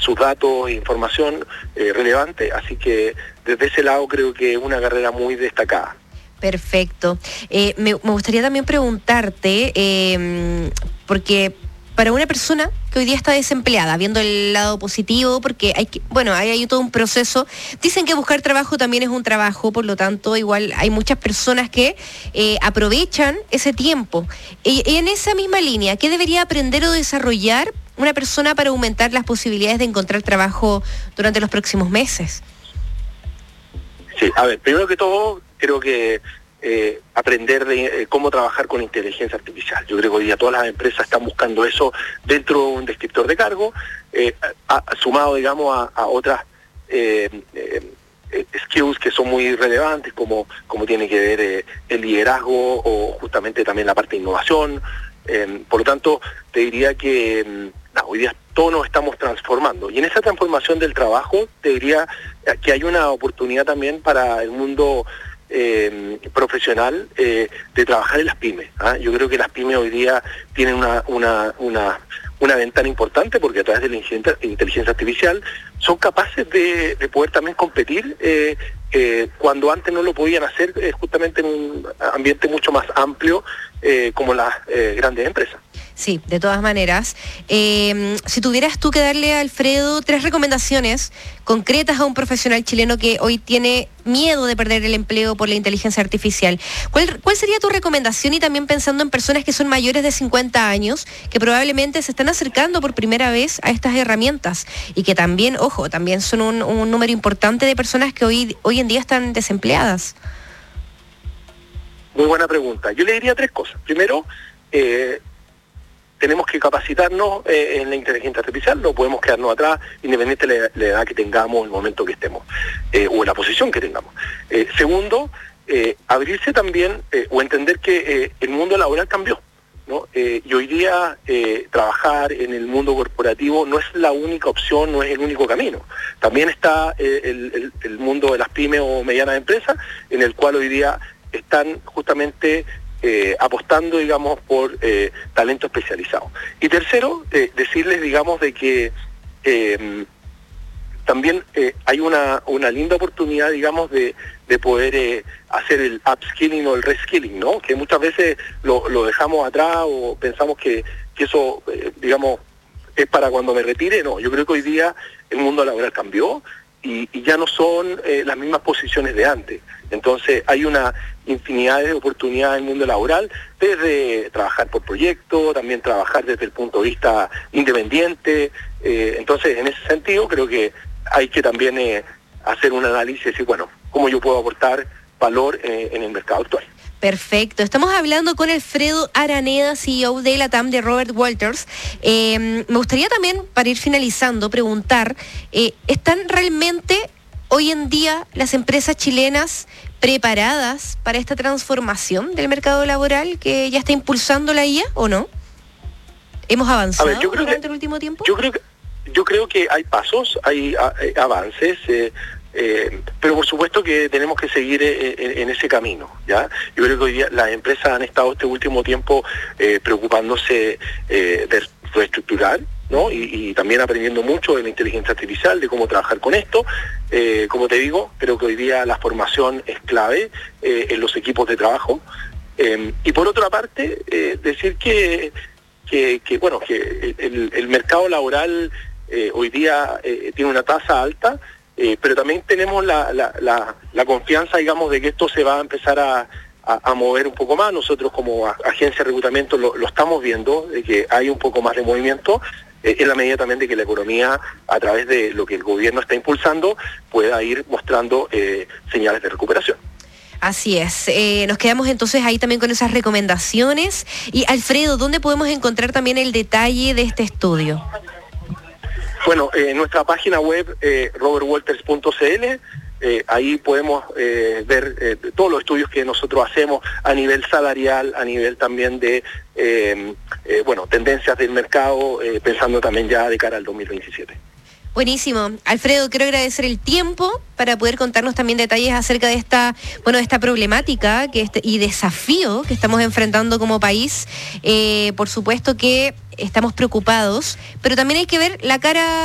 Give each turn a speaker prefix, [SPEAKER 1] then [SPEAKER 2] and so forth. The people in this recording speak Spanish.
[SPEAKER 1] sus datos e información relevante, así que desde ese lado creo que es una carrera muy destacada.
[SPEAKER 2] Perfecto. Me gustaría también preguntarte, porque para una persona que hoy día está desempleada, viendo el lado positivo, porque hay todo un proceso. Dicen que buscar trabajo también es un trabajo, por lo tanto, igual hay muchas personas que aprovechan ese tiempo. Y en esa misma línea, ¿qué debería aprender o desarrollar una persona para aumentar las posibilidades de encontrar trabajo durante los próximos meses?
[SPEAKER 1] Sí, a ver, primero que todo, creo que aprender de cómo trabajar con inteligencia artificial. Yo creo que hoy día todas las empresas están buscando eso dentro de un descriptor de cargo, sumado, digamos, a otras skills que son muy relevantes, como tiene que ver el liderazgo o justamente también la parte de innovación. Por lo tanto, te diría que hoy día todos nos estamos transformando. Y en esa transformación del trabajo, te diría que hay una oportunidad también para el mundo profesional de trabajar en las pymes. Yo creo que las pymes hoy día tienen una ventana importante porque a través de la inteligencia artificial son capaces de poder también competir cuando antes no lo podían hacer justamente en un ambiente mucho más amplio como las grandes empresas.
[SPEAKER 2] Sí, de todas maneras. Si tuvieras tú que darle a Alfredo 3 recomendaciones concretas a un profesional chileno que hoy tiene miedo de perder el empleo por la inteligencia artificial, ¿cuál sería tu recomendación? Y también pensando en personas que son mayores de 50 años, que probablemente se están acercando por primera vez a estas herramientas y que también, también son un número importante de personas que hoy en día están desempleadas.
[SPEAKER 1] Muy buena pregunta. Yo le diría 3 cosas. Primero, tenemos que capacitarnos en la inteligencia artificial, no podemos quedarnos atrás, independiente de la edad que tengamos, el momento que estemos, o en la posición que tengamos. Segundo, abrirse también, o entender que el mundo laboral cambió, ¿no? Y hoy día trabajar en el mundo corporativo no es la única opción, no es el único camino. También está el mundo de las pymes o medianas empresas, en el cual hoy día están justamente apostando, digamos, por talento especializado. Y tercero, decirles, digamos, de que también hay una linda oportunidad, digamos, de poder hacer el upskilling o el reskilling, ¿no? Que muchas veces lo dejamos atrás o pensamos que eso, digamos, es para cuando me retire. No, yo creo que hoy día el mundo laboral cambió y ya no son las mismas posiciones de antes. Entonces hay una infinidad de oportunidades en el mundo laboral, desde trabajar por proyecto, también trabajar desde el punto de vista independiente. Entonces, en ese sentido, creo que hay que también hacer un análisis y decir, bueno, ¿cómo yo puedo aportar valor en el mercado actual?
[SPEAKER 2] Perfecto. Estamos hablando con Alfredo Araneda, CEO de LATAM de Robert Walters. Me gustaría también, para ir finalizando, preguntar, ¿están realmente hoy en día las empresas chilenas preparadas para esta transformación del mercado laboral que ya está impulsando la IA o no? ¿Hemos avanzado durante el último tiempo?
[SPEAKER 1] Yo creo que hay pasos, hay avances, pero por supuesto que tenemos que seguir en ese camino, ¿ya? Yo creo que hoy día las empresas han estado este último tiempo preocupándose de reestructurar, ¿no? Y también aprendiendo mucho de la inteligencia artificial, de cómo trabajar con esto. Como te digo, creo que hoy día la formación es clave en los equipos de trabajo. Y por otra parte, decir que el mercado laboral hoy día tiene una tasa alta, pero también tenemos la confianza, digamos, de que esto se va a empezar a mover un poco más. Nosotros como agencia de reclutamiento lo estamos viendo, de que hay un poco más de movimiento, en la medida también de que la economía, a través de lo que el gobierno está impulsando, pueda ir mostrando señales de recuperación.
[SPEAKER 2] Así es. Nos quedamos entonces ahí también con esas recomendaciones. Y Alfredo, ¿dónde podemos encontrar también el detalle de este estudio?
[SPEAKER 1] Bueno, en nuestra página web, robertwalters.cl, ahí podemos ver todos los estudios que nosotros hacemos a nivel salarial, a nivel también de tendencias del mercado, pensando también ya de cara al 2027.
[SPEAKER 2] Buenísimo. Alfredo, quiero agradecer el tiempo para poder contarnos también detalles acerca de esta problemática y desafío que estamos enfrentando como país. Por supuesto que estamos preocupados, pero también hay que ver la cara